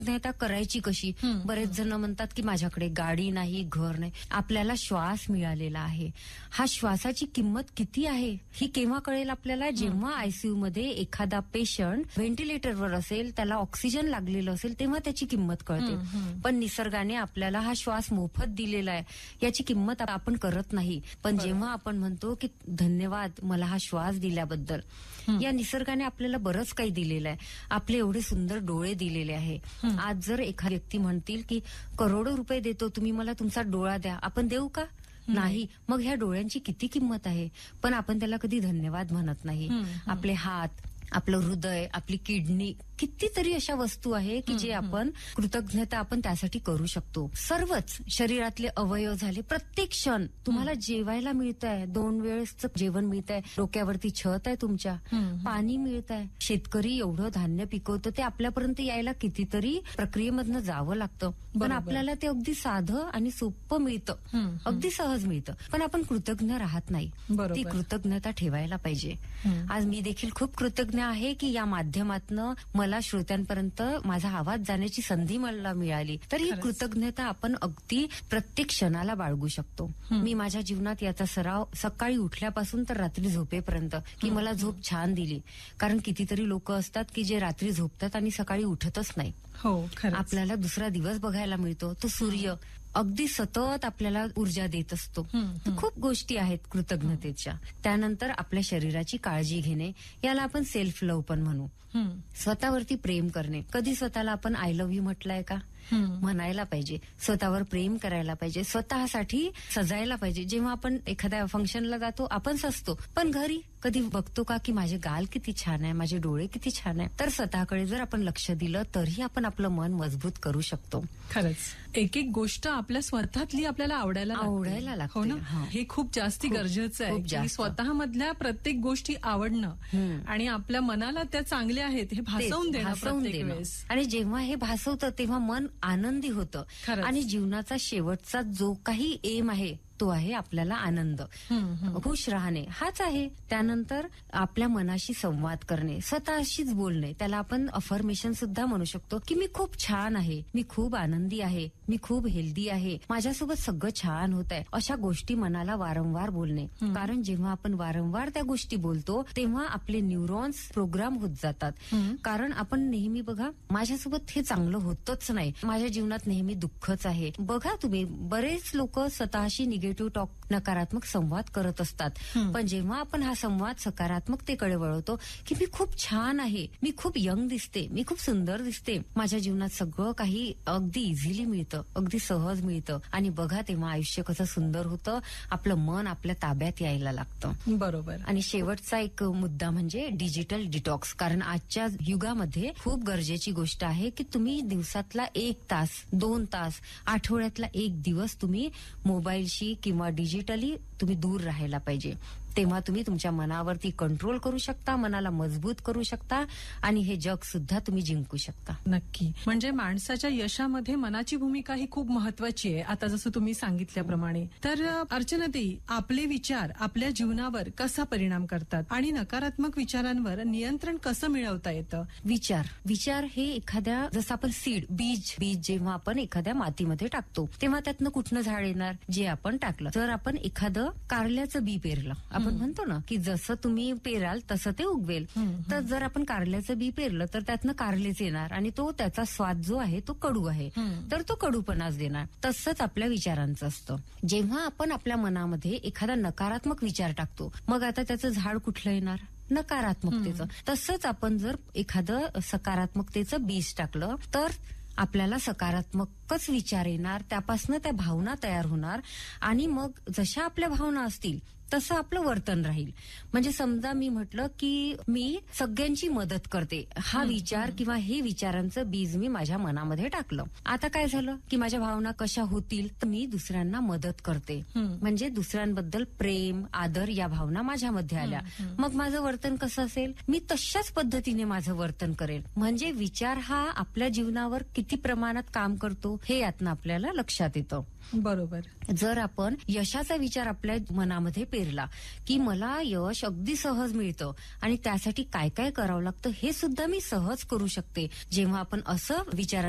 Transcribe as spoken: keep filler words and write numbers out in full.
कृतज्ञता करायची कशी? बरेच जण म्हणतात की माझ्याकडे गाडी नाही, घर नाही. आपल्याला श्वास मिळालेला आहे. हा श्वासाची किंमत किती आहे ही केव्हा कळेल आपल्याला? जेव्हा आयसीयू मध्ये एखादा पेशंट व्हेंटिलेटरवर असेल, त्याला ऑक्सिजन लागलेलं असेल, तेव्हा त्याची किंमत कळते. पण निसर्गाने आपल्याला हा श्वास मोफत दिलेला आहे, याची किंमत आपण करत नाही. पण जेव्हा आपण म्हणतो की धन्यवाद मला हा श्वास दिल्याबद्दल, या निसर्गाने आपल्याला बरंच काही दिलेलं आहे. आपले एवढे सुंदर डोळे दिलेले आहे. आज जर एखादी व्यक्ती म्हणतील की करोडो रुपये देतो, तुम्ही मला तुमचा डोळा द्या, आपण देऊ का? नाही. मग ह्या डोळ्यांची किती किंमत आहे, पण आपण त्याला कधी धन्यवाद म्हणत नाही. आपले हात, आपलं हृदय, आपली किडनी, कितीतरी अशा वस्तू आहे की जे आपण कृतज्ञता आपण त्यासाठी करू शकतो. सर्वच शरीरातले अवयव झाले, प्रत्येक क्षण तुम्हाला जेवायला मिळत आहे, दोन वेळेसचं जेवण मिळत आहे, डोक्यावरती छत आहे तुमच्या, पाणी मिळत आहे. शेतकरी एवढं धान्य पिकवतं, ते आपल्यापर्यंत यायला कितीतरी प्रक्रियेमधनं जावं लागतं, पण आपल्याला ते अगदी साधं आणि सोपं मिळतं, अगदी सहज मिळतं. पण आपण कृतज्ञ राहत नाही. ती कृतज्ञता ठेवायला पाहिजे. आज मी देखील खूप कृतज्ञ आहे की या माध्यमातनं मला श्रोत्यांपर्यंत माझा आवाज जाण्याची संधी मला मिळाली. तर ही कृतज्ञता आपण अगदी प्रत्येक क्षणाला बाळगू शकतो. मी माझ्या जीवनात याचा सराव सकाळी उठल्यापासून तर रात्री झोपेपर्यंत, की मला झोप छान दिली. कारण कितीतरी लोक असतात की जे रात्री झोपतात आणि सकाळी उठतच नाही. हो, आपल्याला दुसरा दिवस बघायला मिळतो, तो सूर्य अगदी सतत आपल्याला ऊर्जा देत असतो. खूप गोष्टी आहेत कृतज्ञतेच्या. त्यानंतर आपल्या शरीराची काळजी घेणे, याला आपण सेल्फ लव्ह पण म्हणू. स्वतःवरती प्रेम करणे. कधी स्वतःला आपण आय लव्ह यू म्हटलंय का? म्हणायला पाहिजे. स्वतःवर प्रेम करायला पाहिजे. स्वतःसाठी सजायला पाहिजे. जेव्हा आपण एखाद्या फंक्शनला जातो आपण सजतो, पण घरी कधी बघतो का की माझे गाल किती छान आहे, माझे डोळे किती छान आहे? तर स्वतःकडे जर आपण लक्ष दिलं तरी आपण आपलं मन मजबूत करू शकतो. खरंच एक एक गोष्ट आपल्या स्वतःतली आपल्याला आवडायला आवडायला लागते. हो ना, हे खूप जास्ती गरजेचं आहे की स्वतःमधल्या प्रत्येक गोष्टी आवडणं आणि आपल्या मनाला त्या चांगल्या आहेत हे भासवून देणं प्रत्येक वेळेस. आणि जेव्हा हे भासवतं तेव्हा मन आनंदी होतं. आणि जीवनाचा शेवटचा जो काही एम आहे तो आहे आपल्याला आनंद, खुश राहणे, हाच आहे. त्यानंतर आपल्या मनाशी संवाद करणे, स्वतःशीच बोलणे, त्याला आपण अफर्मेशन सुद्धा म्हणू शकतो की मी खूप छान आहे, मी खूप आनंदी आहे, मी खूप हेल्दी आहे, माझ्यासोबत सगळं छान होत आहे, अशा गोष्टी मनाला वारंवार बोलणे. कारण जेव्हा आपण वारंवार त्या गोष्टी बोलतो तेव्हा आपले न्यूरॉन्स प्रोग्राम होत जातात. कारण आपण नेहमी बघा, माझ्यासोबत हे चांगलं होतच नाही, माझ्या जीवनात नेहमी दुःखच आहे. बघा तुम्ही, बरेच लोक स्वतःशी निगेटिव्ह टॉक, नकारात्मक संवाद करत असतात. पण जेव्हा आपण हा संवाद सकारात्मकतेकडे वळवतो की मी खूप छान आहे, मी खूप यंग दिसते, मी खूप सुंदर दिसते, माझ्या जीवनात सगळं काही अगदी इझिली मिळतं, अगदी सहज मिळतं, आणि बघा तेव्हा आयुष्य कसं सुंदर होतं, आपलं मन आपल्या ताब्यात यायला लागतं. बरोबर. आणि शेवटचा एक मुद्दा म्हणजे डिजिटल डिटॉक्स. कारण आजच्या युगामध्ये खूप गरजेची गोष्ट आहे की तुम्ही दिवसातला एक तास, दोन तास, आठवड्यातला एक दिवस तुम्ही मोबाईलशी किंवा डिजिटली तुम्ही दूर राहायला पाहिजे. तेव्हा तुम्ही तुमच्या मनावरती कंट्रोल करू शकता, मनाला मजबूत करू शकता, आणि हे जग सुद्धा तुम्ही जिंकू शकता. नक्की. म्हणजे माणसाच्या यशामध्ये मनाची भूमिका ही खूप महत्वाची आहे, आता जसं तुम्ही सांगितल्याप्रमाणे. तर अर्चनाताई, आपले विचार आपल्या जीवनावर कसा परिणाम करतात आणि नकारात्मक विचारांवर नियंत्रण कसं मिळवता येतं? विचार विचार हे एखाद्या, जसं आपण सीड, बीज बीज जेव्हा आपण एखाद्या मातीमध्ये टाकतो तेव्हा त्यातनं कुठनं झाड येणार? जे आपण टाकलं. जर आपण एखादं कारल्याचं बी पेरलं, आपण म्हणतो ना की जसं तुम्ही पेराल तसं ते उगवेल. तर जर आपण कारल्याचं बी पेरलं तर त्यातनं कारलेच येणार, आणि तो त्याचा स्वाद जो आहे तो कडू आहे, तर तो कडूपणाच देणार. तसंच आपल्या विचारांचं असतं. जेव्हा आपण आपल्या मनामध्ये एखादा नकारात्मक विचार टाकतो, मग आता त्याचं झाड कुठलं येणार? नकारात्मकतेचं. तसंच आपण जर एखादं सकारात्मकतेचं बीज टाकलं तर आपल्याला सकारात्मकच विचार येणार, त्यापासून त्या भावना तयार होणार, आणि मग जशा आपल्या भावना असतील तसं आपलं वर्तन राहील. म्हणजे समजा मी म्हटलं की मी सगळ्यांची मदत करते, हा विचार किंवा हे विचारांचं बीज मी माझ्या मनामध्ये टाकलं. आता काय झालं की माझ्या भावना कशा होतील, तर मी दुसऱ्यांना मदत करते, म्हणजे दुसऱ्यांबद्दल प्रेम, आदर या भावना माझ्यामध्ये आल्या. मग माझं वर्तन कसं असेल? मी तशाच पद्धतीने माझं वर्तन करेल. म्हणजे विचार हा आपल्या जीवनावर किती प्रमाणात काम करतो हे यातनं आपल्याला लक्षात येतं. बरोबर. जर आपण यशाचा विचार आपल्या मनामध्ये पेरला की मला यश अगदी सहज मिळतं आणि त्यासाठी काय काय करावं लागतं हे सुद्धा मी सहज करू शकते, जेव्हा आपण असं विचार